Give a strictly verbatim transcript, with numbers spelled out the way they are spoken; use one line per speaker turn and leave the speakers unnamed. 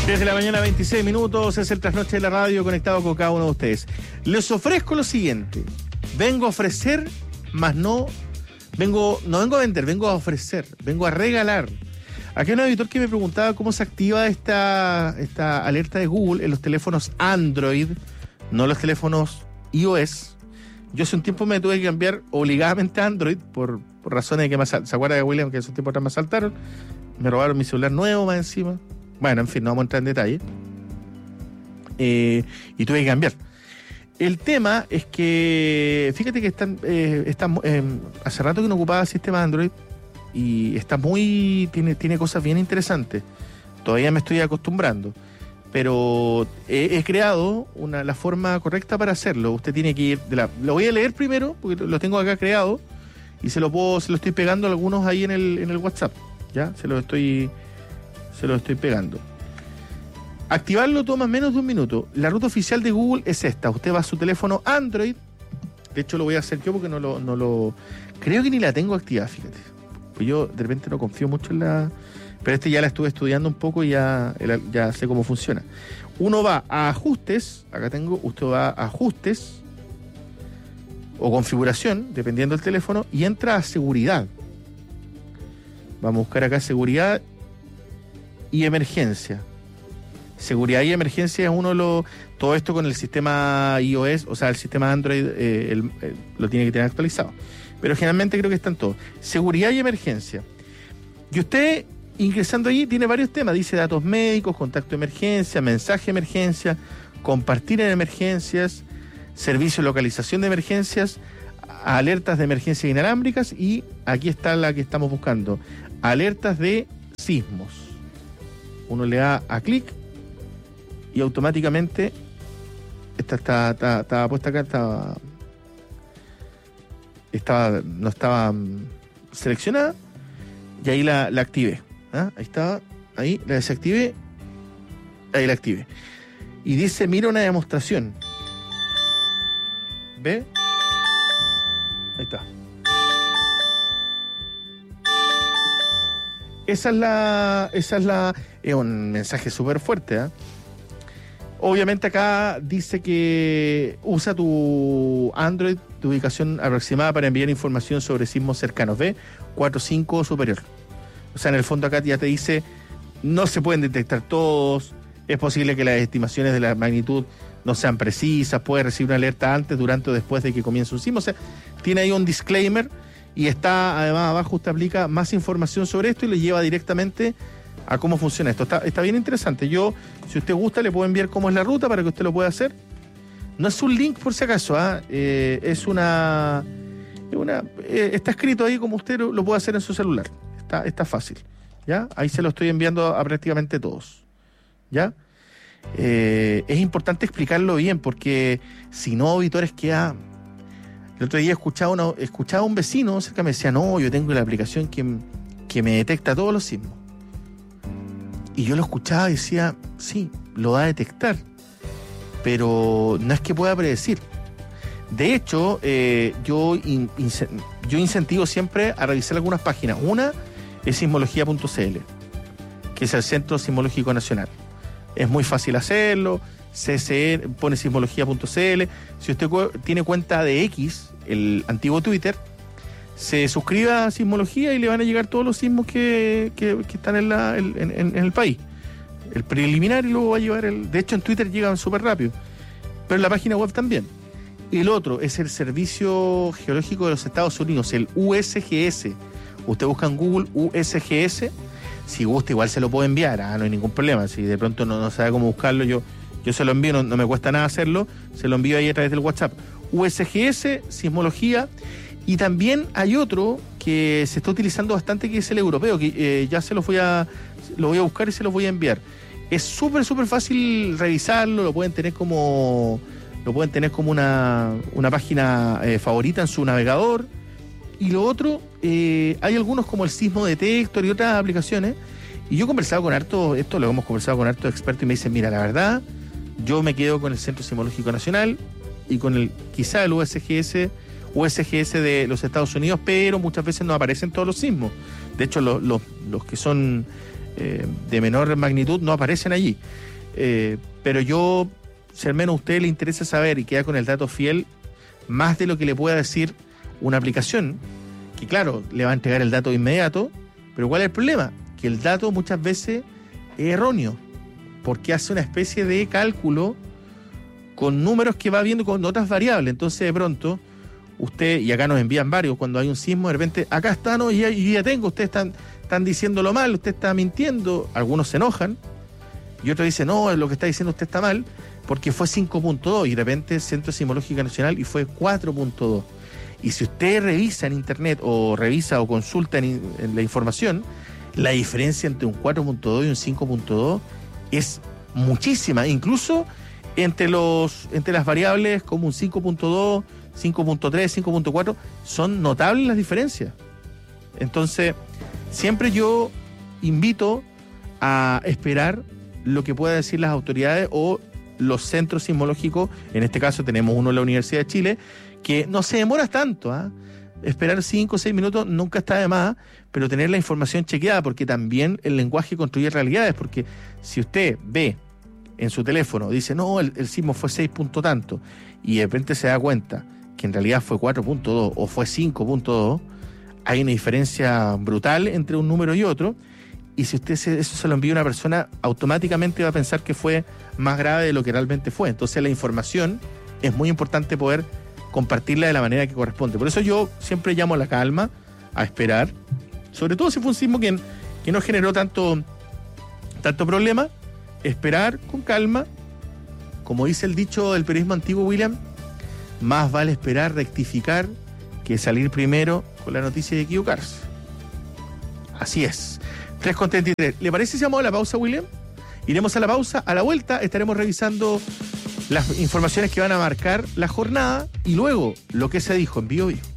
Desde la mañana, veintiséis minutos, es el trasnoche de la radio, conectado con cada uno de ustedes. Les ofrezco lo siguiente. Vengo a ofrecer, más no... vengo No vengo a vender, vengo a ofrecer, vengo a regalar. Aquí hay un auditor que me preguntaba cómo se activa esta, esta alerta de Google en los teléfonos Android, no los teléfonos iOS. Yo hace un tiempo me tuve que cambiar obligadamente a Android por, por razones de que me, ¿se acuerda de William que hace un tiempo atrás me asaltaron? Me robaron mi celular nuevo más encima. Bueno, en fin, no vamos a entrar en detalle. Eh, y tuve que cambiar. El tema es que, fíjate que están, eh, están eh, hace rato que no ocupaba sistema Android y está muy, tiene, tiene cosas bien interesantes. Todavía me estoy acostumbrando, pero he, he creado una, la forma correcta para hacerlo. Usted tiene que ir, de la, lo voy a leer primero, porque lo tengo acá creado, y se lo puedo, se lo estoy pegando a algunos ahí en el, en el WhatsApp. Ya, se lo estoy... Se lo estoy pegando. Activarlo toma menos de un minuto. La ruta oficial de Google es esta. Usted va a su teléfono Android. De hecho, lo voy a hacer yo porque no lo... No lo creo que ni la tengo activada, fíjate. Pues yo de repente no confío mucho en la... Pero este ya la estuve estudiando un poco y ya, ya sé cómo funciona. Uno va a ajustes. Acá tengo... Usted va a ajustes o configuración, dependiendo del teléfono, y entra a seguridad. Vamos a buscar acá seguridad y emergencia. Seguridad y emergencia es uno de los... Todo esto con el sistema iOS, o sea, el sistema Android eh, el, el, lo tiene que tener actualizado. Pero generalmente creo que están todos. Seguridad y emergencia. Y usted, ingresando allí, tiene varios temas. Dice datos médicos, contacto de emergencia, mensaje de emergencia, compartir en emergencias, servicio de localización de emergencias, alertas de emergencia inalámbricas y aquí está la que estamos buscando. Alertas de sismos. Uno le da a clic y automáticamente esta está, está, está puesta acá, estaba, estaba, no estaba seleccionada y ahí la, la activé. ¿Ah? Ahí estaba, ahí la desactivé, ahí la activé. Y dice, mira una demostración. ¿Ve? Ahí está. Esa es la... Esa es la... Es un mensaje súper fuerte, ¿eh? Obviamente acá dice que usa tu Android, tu ubicación aproximada para enviar información sobre sismos cercanos. ¿Ve? cuatro cinco o superior. O sea, en el fondo acá ya te dice, no se pueden detectar todos, es posible que las estimaciones de la magnitud no sean precisas, puede recibir una alerta antes, durante o después de que comience un sismo. O sea, tiene ahí un disclaimer. Y está, además, abajo usted aplica más información sobre esto y le lleva directamente a cómo funciona esto. Está, está bien interesante. Yo, si usted gusta, le puedo enviar cómo es la ruta para que usted lo pueda hacer. No es un link, por si acaso, ¿eh? Eh, es una... una eh, está escrito ahí como usted lo, lo puede hacer en su celular. Está, está fácil, ¿ya? Ahí se lo estoy enviando a, a prácticamente todos, ¿ya? Eh, es importante explicarlo bien porque si no, auditores, queda... El otro día escuchaba, una, escuchaba a un vecino cerca, me decía, no, yo tengo la aplicación que, que me detecta todos los sismos. Y yo lo escuchaba y decía, sí, lo va a detectar, pero no es que pueda predecir. De hecho, eh, yo, in, in, yo incentivo siempre a revisar algunas páginas. Una es sismología punto c l, que es el Centro Sismológico Nacional. Es muy fácil hacerlo. C C N, pone sismología punto c l. Si usted tiene cuenta de X, el antiguo Twitter, se suscribe a Sismología y le van a llegar todos los sismos que, que, que están en, la, en, en, en el país. El preliminar y luego va a llevar el... De hecho, en Twitter llegan súper rápido, pero en la página web también. Y el otro es el Servicio Geológico de los Estados Unidos, el U S G S. Usted busca en Google U S G S. Si gusta, igual se lo puedo enviar, ¿ah? No hay ningún problema. Si de pronto no, no sabe cómo buscarlo, yo... Yo se lo envío, no, no me cuesta nada hacerlo, se lo envío ahí a través del WhatsApp. U S G S, Sismología, y también hay otro que se está utilizando bastante, que es el europeo, que eh, ya se los voy a, lo voy a buscar y se los voy a enviar. Es súper, súper fácil revisarlo, lo pueden tener como, lo pueden tener como una, una página eh, favorita en su navegador. Y lo otro, eh, hay algunos como el Sismo Detector y otras aplicaciones. Y yo he conversado con harto, esto lo hemos conversado con hartos expertos y me dicen, mira, la verdad, yo me quedo con el Centro Sismológico Nacional y con el quizá el U S G S, U S G S de los Estados Unidos, pero muchas veces no aparecen todos los sismos. De hecho, los, los, los que son eh, de menor magnitud no aparecen allí. Eh, pero yo, si al menos a usted le interesa saber y queda con el dato fiel, más de lo que le pueda decir una aplicación, que claro, le va a entregar el dato de inmediato, pero ¿cuál es el problema? Que el dato muchas veces es erróneo, porque hace una especie de cálculo con números que va viendo con otras variables. Entonces, de pronto, usted, y acá nos envían varios, cuando hay un sismo, de repente, acá está, no, y ya, y ya tengo, ustedes están, están diciéndolo mal, usted está mintiendo, algunos se enojan, y otros dicen, no, lo que está diciendo usted está mal, porque fue cinco punto dos, y de repente Centro Sismológico Nacional, y fue cuatro punto dos. Y si usted revisa en internet, o revisa o consulta en, en la información, la diferencia entre un cuatro punto dos y un cinco punto dos es muchísima, incluso entre los entre las variables como un cinco punto dos, cinco punto tres, cinco punto cuatro, son notables las diferencias. Entonces, siempre yo invito a esperar lo que puedan decir las autoridades o los centros sismológicos. En este caso tenemos uno en la Universidad de Chile, que no se demora tanto, ¿eh? Esperar cinco o seis minutos nunca está de más, pero tener la información chequeada, porque también el lenguaje construye realidades, porque si usted ve en su teléfono, dice, no, el, el sismo fue seis punto tanto, y de repente se da cuenta que en realidad fue cuatro punto dos o fue cinco punto dos, hay una diferencia brutal entre un número y otro, y si usted se, eso se lo envía a una persona, automáticamente va a pensar que fue más grave de lo que realmente fue. Entonces la información es muy importante poder compartirla de la manera que corresponde. Por eso yo siempre llamo a la calma, a esperar, sobre todo si fue un sismo que, que no generó tanto, tanto problema, esperar con calma. Como dice el dicho del periodismo antiguo, William, más vale esperar, rectificar, que salir primero con la noticia de equivocarse. Así es. tres con treinta y tres. ¿Le parece si vamos a la pausa, William? Iremos a la pausa. A la vuelta estaremos revisando las informaciones que van a marcar la jornada y luego lo que se dijo en Bio Bio.